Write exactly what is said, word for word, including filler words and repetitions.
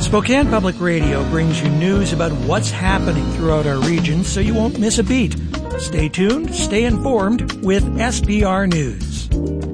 Spokane Public Radio brings you news about what's happening throughout our region so you won't miss a beat. Stay tuned, stay informed with S P R News.